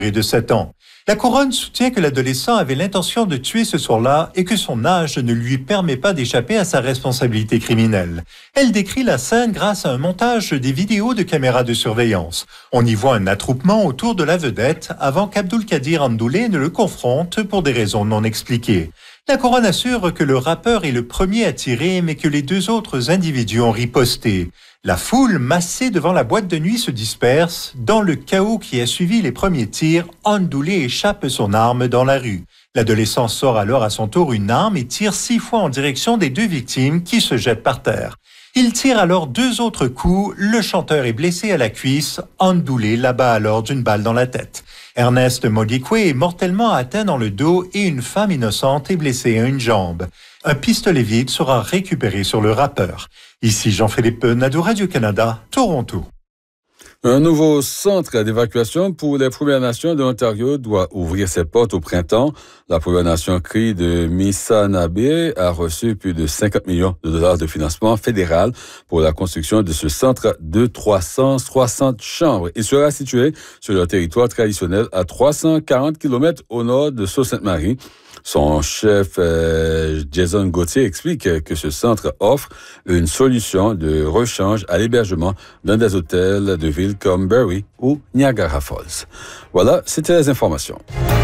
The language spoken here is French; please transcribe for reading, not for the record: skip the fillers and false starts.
de 7 ans. La couronne soutient que l'adolescent avait l'intention de tuer ce soir-là et que son âge ne lui permet pas d'échapper à sa responsabilité criminelle. Elle décrit la scène grâce à un montage des vidéos de caméras de surveillance. On y voit un attroupement autour de la vedette avant qu'Abdulkadir Andoulé ne le confronte pour des raisons non expliquées. La couronne assure que le rappeur est le premier à tirer, mais que les 2 autres individus ont riposté. La foule massée devant la boîte de nuit se disperse. Dans le chaos qui a suivi les premiers tirs, Andoulé échappe son arme dans la rue. L'adolescent sort alors à son tour une arme et tire 6 fois en direction des 2 victimes qui se jettent par terre. Il tire alors 2 autres coups. Le chanteur est blessé à la cuisse. Andoulé l'abat alors d'une balle dans la tête. Ernest Modikwe est mortellement atteint dans le dos et une femme innocente est blessée à une jambe. Un pistolet vide sera récupéré sur le rappeur. Ici Jean-Philippe Nadeau, Radio-Canada, Toronto. Un nouveau centre d'évacuation pour les Premières Nations de l'Ontario doit ouvrir ses portes au printemps. La Première Nation Cri de Missanabie a reçu plus de 50 millions de dollars de financement fédéral pour la construction de ce centre de 360 chambres. Il sera situé sur leur territoire traditionnel à 340 km au nord de Sault-Sainte-Marie. Son chef, Jason Gauthier, explique que ce centre offre une solution de rechange à l'hébergement dans des hôtels de villes comme Barrie ou Niagara Falls. Voilà, c'était les informations.